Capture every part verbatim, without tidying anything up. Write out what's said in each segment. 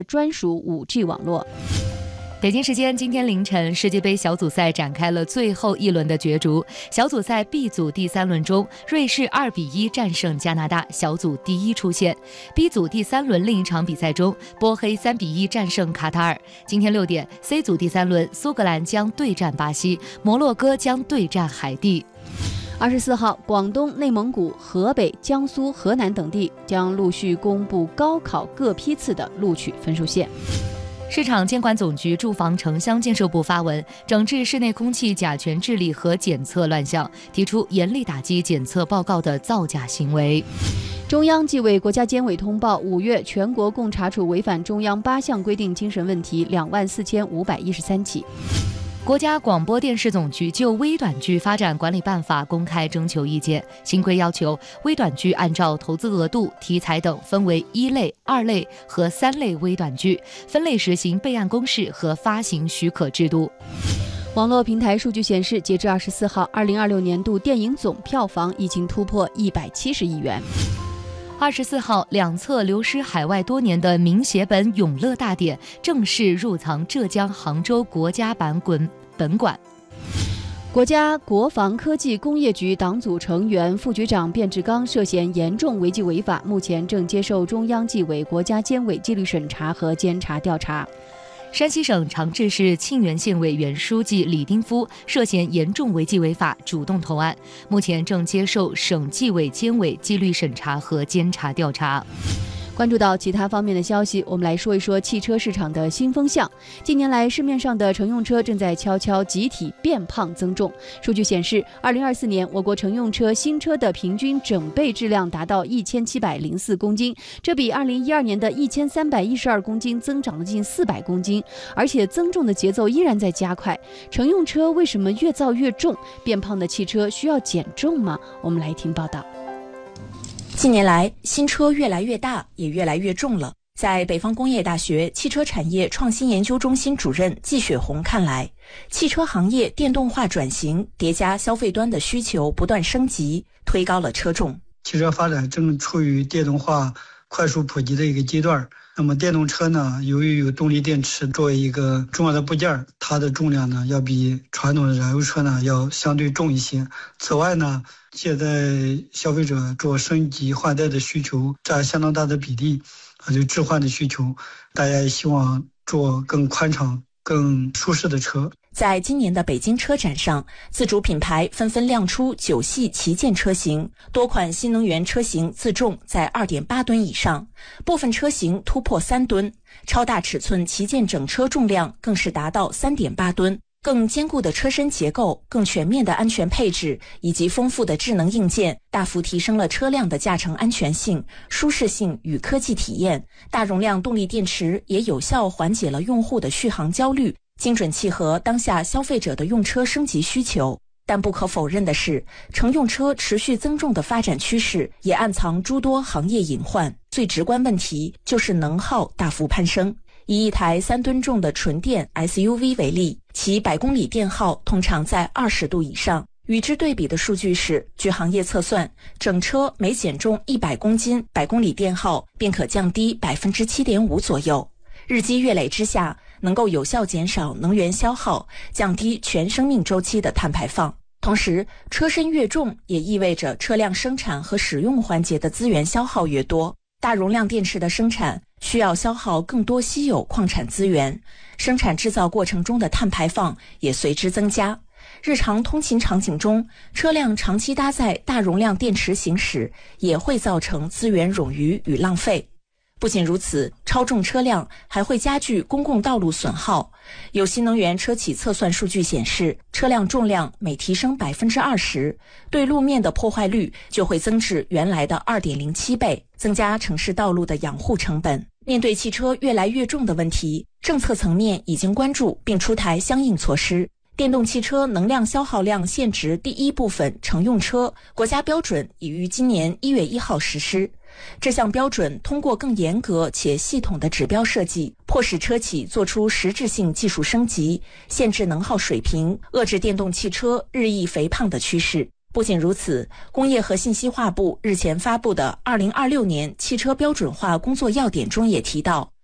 专属 五 G 网络。 北京时间今天凌晨，世界杯小组赛展开了最后一轮的角逐。小组赛 B 组第三轮中，瑞士二比一战胜加拿大，小组第一出线。B 组第三轮另一场比赛中，波黑三比一战胜卡塔尔。今天六点 ，C 组第三轮，苏格兰将对战巴西，摩洛哥将对战海地。 二十四号，广东、内蒙古、河北、江苏、河南等地将陆续公布高考各批次的录取分数线。 市场监管总局住房城乡建设部发文，整治室内空气甲醛治理和检测乱象，提出严厉打击检测报告的造假行为。 中央纪委国家监委通报，五月全国共查处违反中央八项规定精神问题两万四千五百一十三起。 国家广播电视总局就微短剧发展管理办法公开征求意见，新规要求微短剧按照投资额度、题材等分为一类、二类和三类微短剧，分类实行备案公示和发行许可制度。 网络平台数据显示，截至二十四号，二零二六年度电影总票房已经突破一百七十亿元。 二十四号，两册流失海外多年的名写本《永乐大典》正式入藏浙江杭州国家版本馆。 国家国防科技工业局党组成员、副局长卞志刚涉嫌严重违纪违法，目前正接受中央纪委国家监委纪律审查和监察调查。 山西省长治市沁源县委原书记李丁夫涉嫌严重违纪违法，主动投案，目前正接受省纪委监委纪律审查和监察调查。 关注到其他方面的消息，我们来说一说汽车市场的新风向。近年来，市面上的乘用车正在悄悄集体变胖增重。数据显示，二零二四年我国乘用车新车的平均整备质量达到一千七百零四公斤，这比二零一二年的一千三百一十二公斤增长了近四百公斤，而且增重的节奏依然在加快。乘用车为什么越造越重？变胖的汽车需要减重吗？我们来听报道。 近年来，新车越来越大，也越来越重了。在北方工业大学汽车产业创新研究中心主任季雪红看来，汽车行业电动化转型叠加消费端的需求不断升级，推高了车重。 汽车发展正处于电动化快速普及的一个阶段。那么电动车呢，由于有动力电池作为一个重要的部件，它的重量呢要比传统的燃油车呢要相对重一些。此外呢，现在消费者做升级换代的需求占相当大的比例，啊，就置换的需求，大家也希望做更宽敞、更舒适的车。 在今年的北京车展上，自主品牌纷纷亮出九系旗舰车型，多款新能源车型自重在 二点八吨以上，部分车型突破三吨，超大尺寸旗舰整车重量更是达到 三点八吨。更坚固的车身结构、更全面的安全配置以及丰富的智能硬件，大幅提升了车辆的驾乘安全性、舒适性与科技体验。大容量动力电池也有效缓解了用户的续航焦虑，精准契合当下消费者的用车升级需求。但不可否认的是，乘用车持续增重的发展趋势也暗藏诸多行业隐患。最直观问题就是能耗大幅攀升。以一台三吨重的纯电 S U V 为例，其百公里电耗通常在二十度以上。与之对比的数据是，据行业测算，整车每减重一百公斤，百公里电耗便可降低 百分之七点五 左右。日积月累之下，能够有效减少能源消耗，降低全生命周期的碳排放。同时，车身越重也意味着车辆生产和使用环节的资源消耗越多。大容量电池的生产需要消耗更多稀有矿产资源，生产制造过程中的碳排放也随之增加。日常通勤场景中，车辆长期搭载大容量电池行驶，也会造成资源冗余与浪费。不仅如此，超重车辆还会加剧公共道路损耗。有新能源车企测算数据显示，车辆重量每提升 百分之二十， 对路面的破坏率就会增至原来的 二点零七 倍，增加城市道路的养护成本。面对汽车越来越重的问题，政策层面已经关注并出台相应措施。电动汽车能量消耗量限值第一部分乘用车国家标准已于今年一月一号实施。这项标准通过更严格且系统的指标设计，迫使车企做出实质性技术升级，限制能耗水平，遏制电动汽车日益肥胖的趋势。不仅如此，工业和信息化部日前发布的二零二六年汽车标准化工作要点中也提到，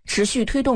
持续推动